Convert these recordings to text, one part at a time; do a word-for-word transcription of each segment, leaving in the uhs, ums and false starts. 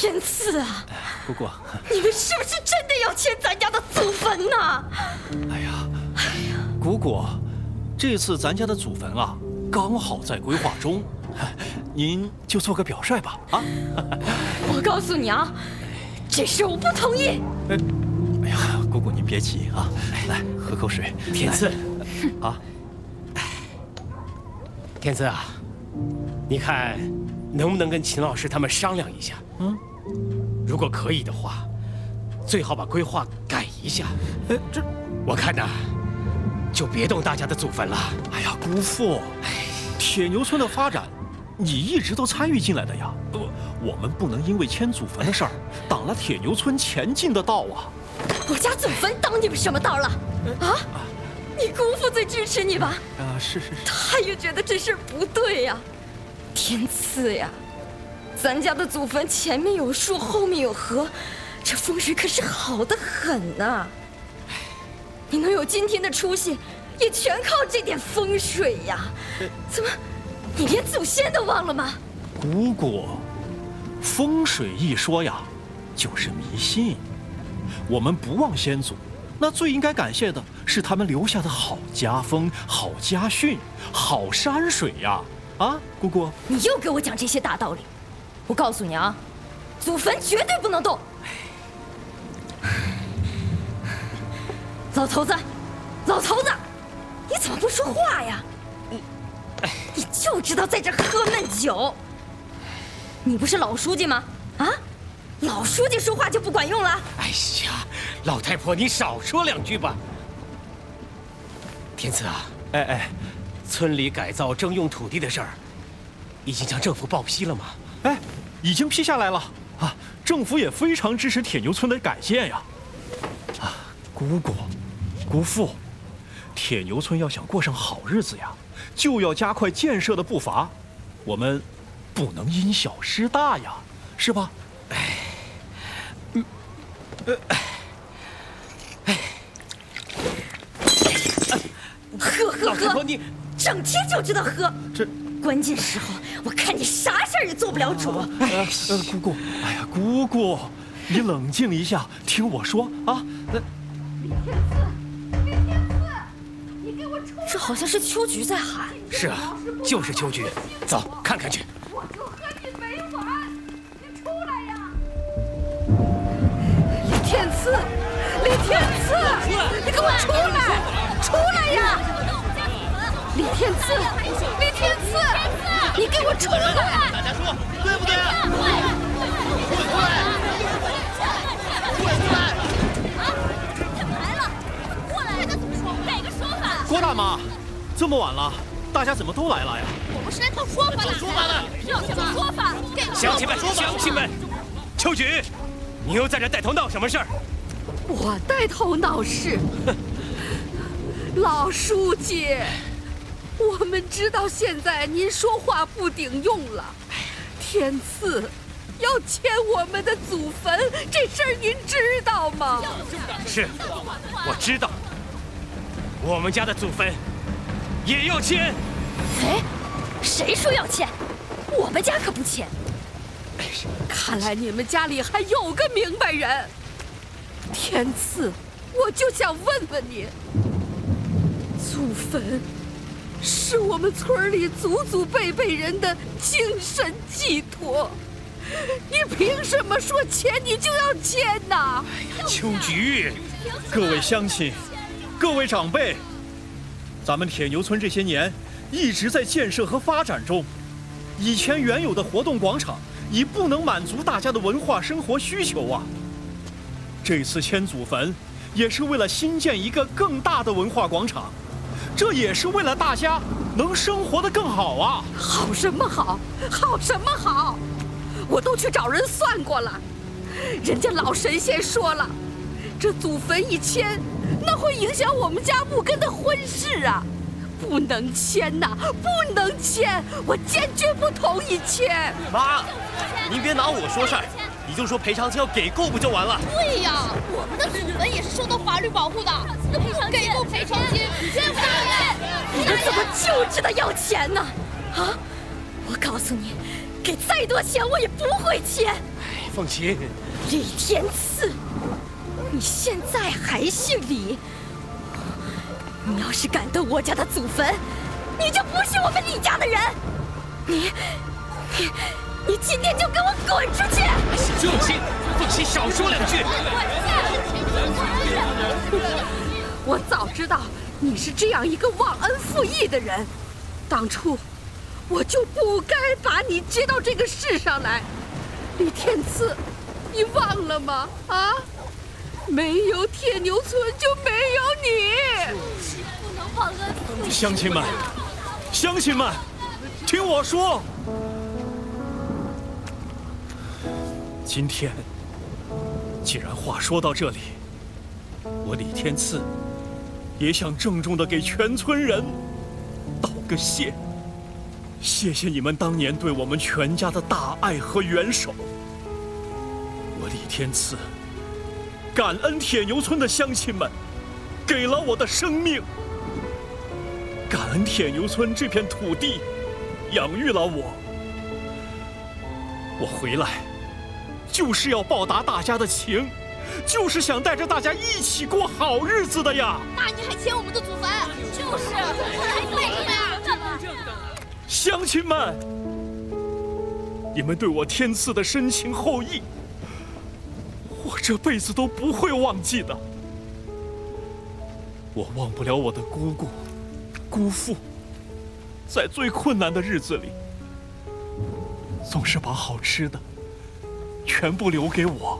天赐啊， 姑姑， 你们是不是真的要迁咱家的祖坟呢？ 哎呀，哎呀，姑姑，这次咱家的祖坟啊，刚好在规划中，您就做个表率吧，啊！ 我告诉你啊，这事我不同意。 哎，哎呀，姑姑您别急啊，来喝口水。 天赐， 啊， 天赐啊，你看能不能跟秦老师他们商量一下？嗯，如果可以的话，最好把规划改一下。 哎，这我看呐，就别动大家的祖坟了。 哎呀，姑父，铁牛村的发展，你一直都参与进来的呀。我我们不能因为迁祖坟的事儿，挡了铁牛村前进的道啊。 我家祖坟挡你们什么道了？啊？你姑父最支持你吧？ 啊，是是是。 他也觉得这事儿不对呀。天赐呀，咱家的祖坟前面有树，后面有河，这风水可是好得很呐。你能有今天的出息，也全靠这点风水呀。怎么，你连祖先都忘了吗？ 姑姑，风水一说呀，就是迷信。我们不忘先祖，那最应该感谢的是他们留下的好家风、好家训、好山水呀！啊，姑姑， 你又给我讲这些大道理。我告诉你啊，祖坟绝对不能动。老头子，老头子，你怎么不说话呀？你，你就知道在这喝闷酒。你不是老书记吗？啊，老书记说话就不管用了？ 哎呀，老太婆，你少说两句吧。天赐啊， 哎哎， 村里改造征用土地的事儿，已经向政府报批了吗？ 哎，已经批下来了啊！政府也非常支持铁牛村的改建呀。啊，姑姑，姑父，铁牛村要想过上好日子呀，就要加快建设的步伐，我们不能因小失大呀，是吧？哎，嗯，呃， 哎， 喝喝老太婆喝， 你整天就知道喝。 这关键时候，我看你啥事儿也做不了主。 呃呃，姑姑，哎呀，姑姑，你冷静一下，听我说啊。那李天赐，李天赐，你给我出来！这好像是秋菊在喊。 是啊，就是秋菊，走看看去。 我就和你没完，你出来呀！李天赐，李天赐，你给我出来，出来呀！李天赐，李天赐，你给我出来！ 大家说对不对？出来！出来！ 啊！怎么来了？过来了，怎么说？改个说法。 郭大妈，这么晚了，大家怎么都来了呀？ 我们是来讨说法的。 说法的， 要什么说法？给乡亲们，乡亲们，秋菊，你又在这带头闹什么事儿？ 我带头闹事。老书记，我们知道现在您说话不顶用了。天赐要迁我们的祖坟，这事儿您知道吗？ 是，我知道。我们家的祖坟也要迁。 哎，谁说要迁？我们家可不迁。 看来你们家里还有个明白人。天赐，我就想问问你，祖坟是我们村里祖祖辈辈人的精神寄托，你凭什么说迁你就要迁呐？ 哎呀，秋菊， 各位乡亲，各位长辈，咱们铁牛村这些年一直在建设和发展中，以前原有的活动广场已不能满足大家的文化生活需求啊。这次迁祖坟，也是为了新建一个更大的文化广场，这也是为了大家能生活得更好啊！ 好什么好？好什么好？我都去找人算过了，人家老神仙说了，这祖坟一迁，那会影响我们家木根的婚事啊，不能迁呐，不能迁，我坚决不同意迁。 妈，您别拿我说事儿，你就说赔偿金要给够不就完了？ 对呀，我们的祖坟也是受到法律保护的，赔偿给够赔偿金，对不对？ 你们怎么就知道要钱呢？啊！我告诉你，给再多钱我也不会迁。 凤琴。 李天赐，你现在还姓李？你要是敢动我家的祖坟，你就不是我们李家的人！你，你，你今天就给我滚出去！ 凤琴，凤琴，少说两句。 我早知道你是这样一个忘恩负义的人，当初我就不该把你接到这个世上来。李天赐，你忘了吗？啊，没有铁牛村就没有你。 不能忘恩负义。 乡亲们，乡亲们，听我说，今天既然话说到这里，我李天赐也想郑重地给全村人道个谢。谢谢你们当年对我们全家的大爱和援手。我李天赐感恩铁牛村的乡亲们给了我的生命，感恩铁牛村这片土地养育了我。我回来就是要报答大家的情，就是想带着大家一起过好日子的呀。 那你还牵我们的祖坟？就是，还为什么呀？ 乡亲们，你们对我天赐的深情厚谊，我这辈子都不会忘记的。我忘不了我的姑姑、姑父，在最困难的日子里，总是把好吃的全部留给我。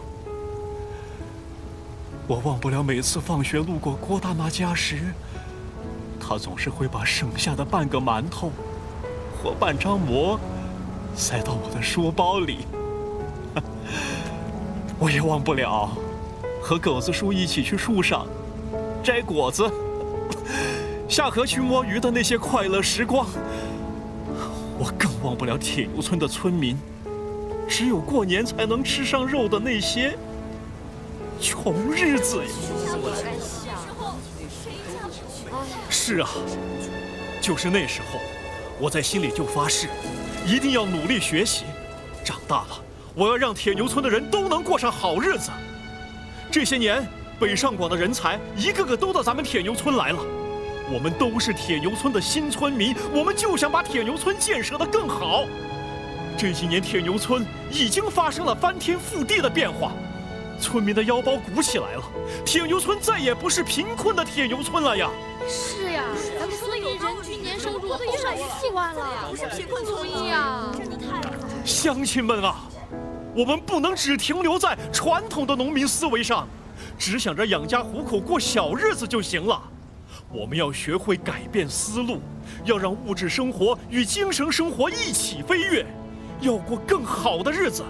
我忘不了每次放学路过郭大妈家时，她总是会把剩下的半个馒头或半张馍塞到我的书包里。我也忘不了和狗子叔一起去树上摘果子、下河去摸鱼的那些快乐时光。我更忘不了铁牛村的村民只有过年才能吃上肉的那些穷日子呀！是啊，就是那时候，我在心里就发誓，一定要努力学习，长大了，我要让铁牛村的人都能过上好日子。这些年，北上广的人才一个个都到咱们铁牛村来了，我们都是铁牛村的新村民，我们就想把铁牛村建设得更好。这几年，铁牛村已经发生了翻天覆地的变化。村民的腰包鼓起来了，铁牛村再也不是贫困的铁牛村了呀！ 是呀，咱们村的人均年收入都上四万了，不是贫困村呀！真的太…… 乡亲们啊，我们不能只停留在传统的农民思维上，只想着养家糊口过小日子就行了。我们要学会改变思路，要让物质生活与精神生活一起飞跃，要过更好的日子。